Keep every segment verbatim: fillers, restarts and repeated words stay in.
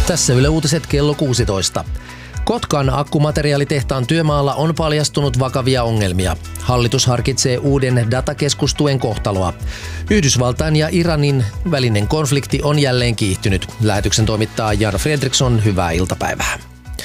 Tässä Yle Uutiset kello kuusitoista. Kotkan akkumateriaalitehtaan työmaalla on paljastunut vakavia ongelmia. Hallitus harkitsee uuden datakeskustuen kohtaloa. Yhdysvaltain ja Iranin välinen konflikti on jälleen kiihtynyt. Lähetyksen toimittaa Jan Fredriksson, hyvää iltapäivää.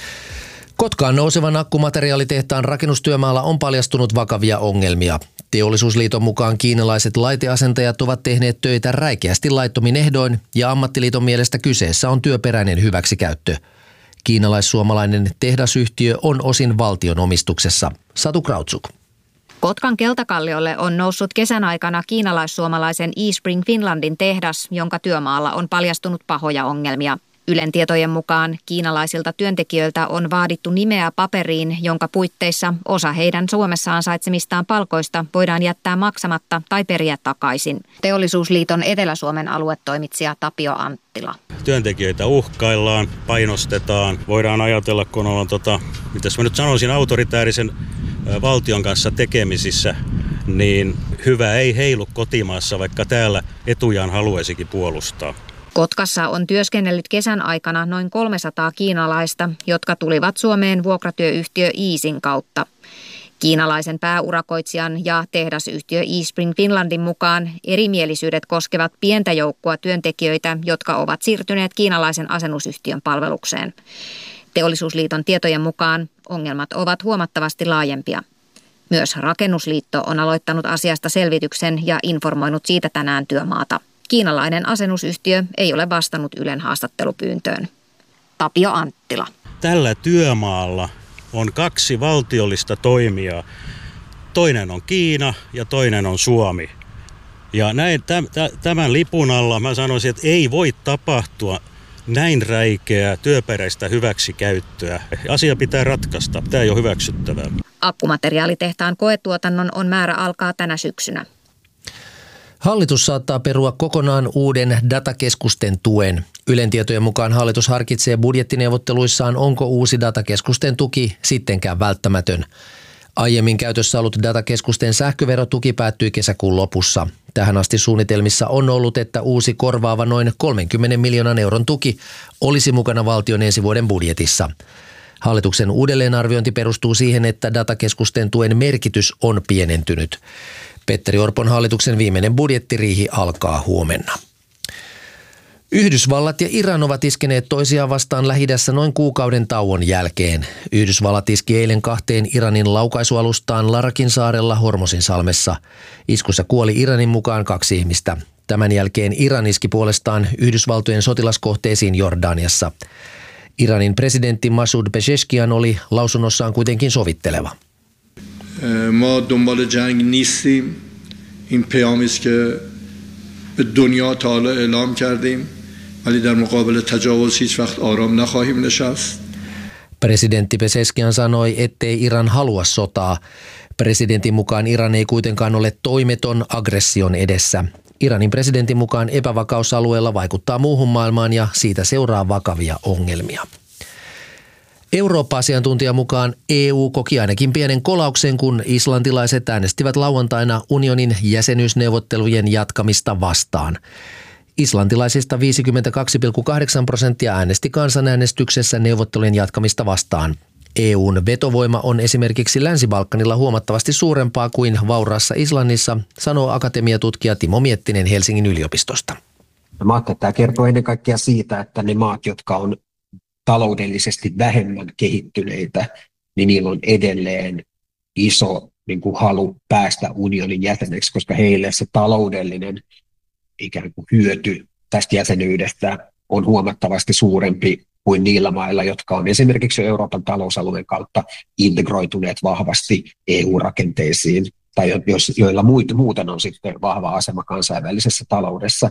Kotkaan nousevan akkumateriaalitehtaan rakennustyömaalla on paljastunut vakavia ongelmia. Teollisuusliiton mukaan kiinalaiset laiteasentajat ovat tehneet töitä räikeästi laittomin ehdoin ja ammattiliiton mielestä kyseessä on työperäinen hyväksikäyttö. Kiinalais-suomalainen tehdasyhtiö on osin valtion omistuksessa. Satu Krautsuk. Kotkan keltakalliolle on noussut kesän aikana kiinalais-suomalaisen eSpring Finlandin tehdas, jonka työmaalla on paljastunut pahoja ongelmia. Ylen tietojen mukaan kiinalaisilta työntekijöiltä on vaadittu nimeä paperiin, jonka puitteissa osa heidän Suomessa ansaitsemistaan palkoista voidaan jättää maksamatta tai periä takaisin. Teollisuusliiton Etelä-Suomen aluetoimitsija Tapio Anttila. Työntekijöitä uhkaillaan, painostetaan. Voidaan ajatella, kun on, tota, mitäs mä nyt sanoisin, autoritäärisen valtion kanssa tekemisissä, niin hyvä ei heilu kotimaassa, vaikka täällä etujaan haluaisikin puolustaa. Kotkassa on työskennellyt kesän aikana noin kolmesataa kiinalaista, jotka tulivat Suomeen vuokratyöyhtiö Easin kautta. Kiinalaisen pääurakoitsijan ja tehdasyhtiö eSpring Finlandin mukaan erimielisyydet koskevat pientä joukkoa työntekijöitä, jotka ovat siirtyneet kiinalaisen asennusyhtiön palvelukseen. Teollisuusliiton tietojen mukaan ongelmat ovat huomattavasti laajempia. Myös Rakennusliitto on aloittanut asiasta selvityksen ja informoinut siitä tänään työmaata. Kiinalainen asennusyhtiö ei ole vastannut Ylen haastattelupyyntöön. Tapio Anttila. Tällä työmaalla on kaksi valtiollista toimijaa. Toinen on Kiina ja toinen on Suomi. Ja näin, tämän lipun alla mä sanoisin, että ei voi tapahtua näin räikeää työperäistä hyväksikäyttöä. Asia pitää ratkaista. Tämä ei ole hyväksyttävää. Akkumateriaalitehtaan koetuotannon on määrä alkaa tänä syksynä. Hallitus saattaa perua kokonaan uuden datakeskusten tuen. Ylen tietojen mukaan hallitus harkitsee budjettineuvotteluissaan, onko uusi datakeskusten tuki sittenkään välttämätön. Aiemmin käytössä ollut datakeskusten sähköverotuki päättyi kesäkuun lopussa. Tähän asti suunnitelmissa on ollut, että uusi korvaava noin kolmenkymmenen miljoonan euron tuki olisi mukana valtion ensi vuoden budjetissa. Hallituksen uudelleenarviointi perustuu siihen, että datakeskusten tuen merkitys on pienentynyt. Petteri Orpon hallituksen viimeinen budjettiriihi alkaa huomenna. Yhdysvallat ja Iran ovat iskeneet toisiaan vastaan Lähi-idässä noin kuukauden tauon jälkeen. Yhdysvallat iski eilen kahteen Iranin laukaisualustaan Larakin saarella Hormosin salmessa. Iskussa kuoli Iranin mukaan kaksi ihmistä. Tämän jälkeen Iran iski puolestaan Yhdysvaltojen sotilaskohteisiin Jordaniassa. Iranin presidentti Masoud Pezeshkian oli lausunnossaan kuitenkin sovitteleva. ما دنبال جنگ نیستیم این پیامی است که به دنیا تا حالا اعلام کردیم ولی در مقابل تجاوز هیچ وقت آرام نخواهیم نشست. Presidentti Pezeshkian sanoi, ettei Iran halua sotaa. Presidentin mukaan Iran ei kuitenkaan ole toimeton aggression edessä. Iranin presidentin mukaan epävakaus alueella vaikuttaa muuhun maailmaan ja siitä seuraa vakavia ongelmia. Eurooppa-asiantuntijan mukaan E U koki ainakin pienen kolauksen, kun islantilaiset äänestivät lauantaina unionin jäsenyysneuvottelujen jatkamista vastaan. Islantilaisista viisikymmentäkaksi pilkku kahdeksan prosenttia äänesti kansanäänestyksessä neuvottelujen jatkamista vastaan. E U:n vetovoima on esimerkiksi Länsi-Balkanilla huomattavasti suurempaa kuin vauraassa Islannissa, sanoo akatemiatutkija Timo Miettinen Helsingin yliopistosta. Mä ajattelin, että tämä kertoo ennen kaikkea siitä, että ne maat, jotka on taloudellisesti vähemmän kehittyneitä, niin niillä on edelleen iso niin kuin halu päästä unionin jäseneksi, koska heille se taloudellinen ikään kuin hyöty tästä jäsenyydestä on huomattavasti suurempi kuin niillä mailla, jotka on esimerkiksi Euroopan talousalueen kautta integroituneet vahvasti E U-rakenteisiin, tai joilla muuten on sitten vahva asema kansainvälisessä taloudessa.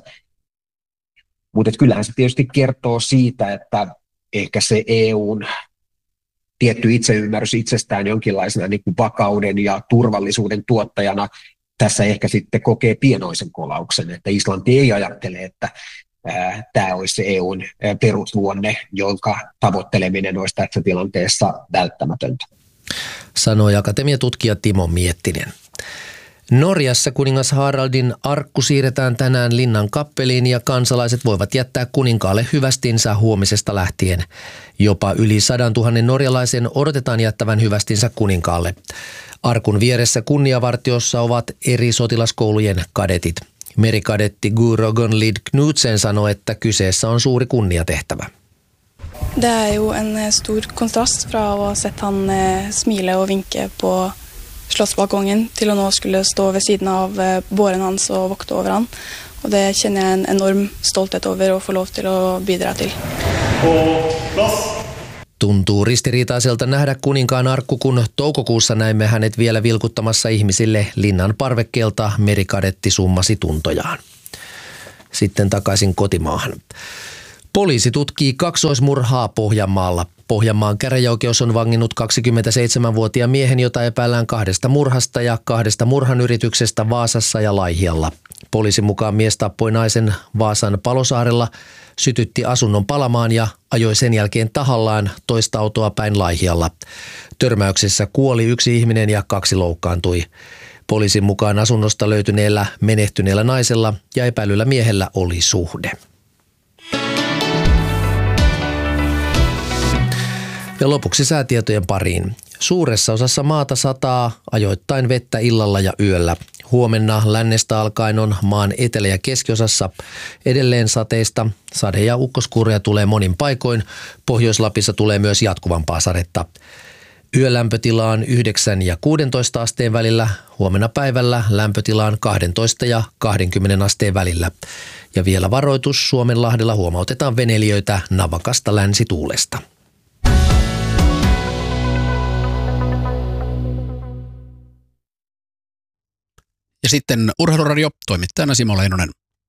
Mutta kyllähän se tietysti kertoo siitä, että ehkä se E U:n tietty itseymmärrys itsestään jonkinlaisena niin kuin vakauden ja turvallisuuden tuottajana tässä ehkä sitten kokee pienoisen kolauksen, että Islanti ei ajattele, että ää, tämä olisi se E U:n perusluonne, jonka tavoitteleminen olisi tässä tilanteessa välttämätöntä. Sanoi akatemiatutkija Timo Miettinen. Norjassa kuningas Haraldin arkku siirretään tänään linnan kappeliin ja kansalaiset voivat jättää kuninkaalle hyvästinsä huomisesta lähtien. Jopa yli sadan tuhannen norjalaisen odotetaan jättävän hyvästinsä kuninkaalle. Arkun vieressä kunniavartiossa ovat eri sotilaskoulujen kadetit. Merikadetti Guro Gunlid Knudsen sanoi, että kyseessä on suuri kunniatehtävä. Det är ju en stor kontrast från att ha sett han smile och vinka på slottsbalkongen till att nu skulle stå vid sidan av båren hans och vakta över han. Och det känner jag en enorm stolthet över att få lov till att bidra till. Tuntuu ristiriitaiselta nähdä kuninkaan arkku, kun toukokuussa näimme hänet vielä vilkuttamassa ihmisille linnan parvekkeelta. Merikadetti summasi tuntojaan. Sitten takaisin kotimaahan. Poliisi tutkii kaksoismurhaa Pohjanmaalla. Pohjanmaan käräjäoikeus on vanginnut kaksikymmentäseitsemänvuotiaan miehen, jota epäillään kahdesta murhasta ja kahdesta murhanyrityksestä Vaasassa ja Laihialla. Poliisin mukaan mies tappoi naisen Vaasan Palosaarella, sytytti asunnon palamaan ja ajoi sen jälkeen tahallaan toista autoa päin Laihialla. Törmäyksessä kuoli yksi ihminen ja kaksi loukkaantui. Poliisin mukaan asunnosta löytyneellä menehtyneellä naisella ja epäilyllä miehellä oli suhde. Ja lopuksi säätietojen pariin. Suuressa osassa maata sataa ajoittain vettä illalla ja yöllä. Huomenna lännestä alkaen on maan etelä- ja keskiosassa edelleen sateista. Sade- ja ukkoskuuria tulee monin paikoin. Pohjois-Lapissa tulee myös jatkuvampaa sadetta. Yölämpötila on yhdeksän ja kuusitoista asteen välillä. Huomenna päivällä lämpötila on kaksitoista ja kaksikymmentä asteen välillä. Ja vielä varoitus: Suomenlahdella huomautetaan veneilijöitä navakasta länsituulesta. Ja sitten Urheiluradio, toimittajana Simo Leinonen.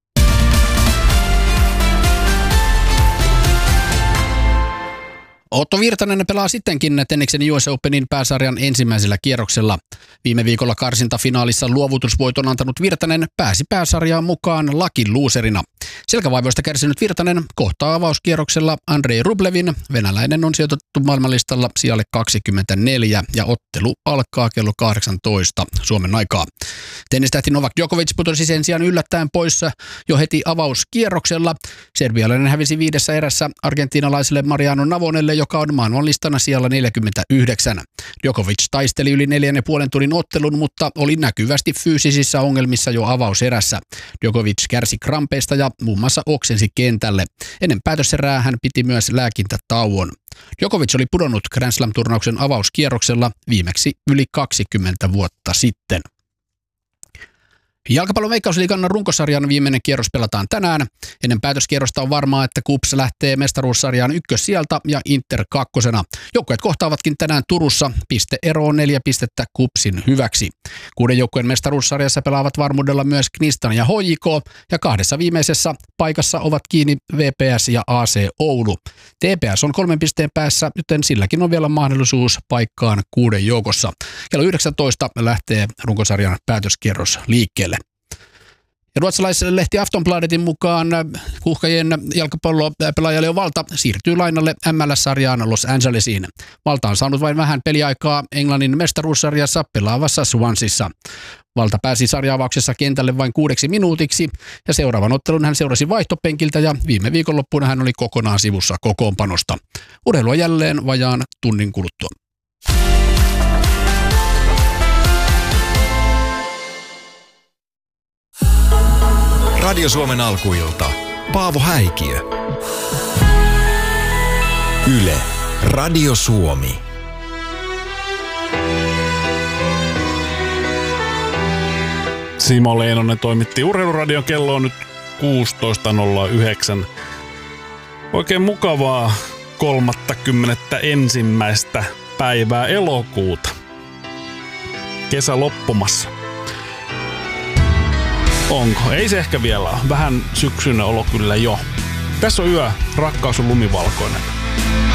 Otto Virtanen pelaa sittenkin tenniksen U S Openin pääsarjan ensimmäisellä kierroksella. Viime viikolla karsintafinaalissa luovutusvoiton antanut Virtanen pääsi pääsarjaan mukaan lucky loserina. Selkävaivoista kärsinyt Virtanen kohtaa avauskierroksella Andrei Rublevin. Venäläinen on sijoitettu maailmanlistalla sijalle kaksikymmentäneljä ja ottelu alkaa kello kahdeksantoista Suomen aikaa. Tennistähti Novak Djokovic putosi sen sijaan yllättäen poissa jo heti avauskierroksella. Serbialainen hävisi viidessä erässä argentiinalaiselle Mariano Navonelle, joka on maailmanlistana sijalla neljäkymmentäyhdeksän. Djokovic taisteli yli neljän ja puolen tunnin ottelun, mutta oli näkyvästi fyysisissä ongelmissa jo avauserässä. Djokovic kärsi krampeista ja muun muassa oksensi kentälle. Ennen päätöserää hän piti myös lääkintätauon. Djokovic oli pudonnut Grand Slam-turnauksen avauskierroksella viimeksi yli kaksikymmentä vuotta sitten. Jalkapallon Veikkausliigan runkosarjan viimeinen kierros pelataan tänään. Ennen päätöskierrosta on varmaa, että K U P S lähtee mestaruussarjaan ykkössijalta ja Inter kakkosena. Joukkueet kohtaavatkin tänään Turussa. Pisteero on neljä pistettä K U P Sin hyväksi. Kuuden joukkueen mestaruussarjassa pelaavat varmuudella myös Knistan ja H J K, ja kahdessa viimeisessä paikassa ovat kiinni V P S ja A C Oulu. T P S on kolmen pisteen päässä, joten silläkin on vielä mahdollisuus paikkaan kuuden joukossa. Kello yhdeksäntoista lähtee runkosarjan päätöskierros liikkeelle. Ja ruotsalaiselle lehti Aftonbladetin mukaan Kuhkajien jalkapallopelaaja Leo Valta siirtyy lainalle M L S-sarjaan Los Angelesiin. Valta on saanut vain vähän peliaikaa Englannin mestaruussarjassa pelaavassa Swansissa. Valta pääsi sarjaavauksessa kentälle vain kuudeksi minuutiksi ja seuraavan ottelun hän seurasi vaihtopenkiltä ja viime viikonloppuna hän oli kokonaan sivussa kokoonpanosta. Urheilua jälleen vajaan tunnin kuluttua. Radio Suomen alkuilta. Paavo Häikiö. Yle. Radio Suomi. Simo Leinonen toimitti Urheiluradion. Kello on nyt kuusitoista nolla yhdeksän. Oikein mukavaa kolmaskymmenesensimmäinen päivää elokuuta. Kesä loppumassa. Onko? Ei se ehkä vielä ole. Vähän syksyinen olo kyllä jo. Tässä on yö. Rakkaus on lumivalkoinen.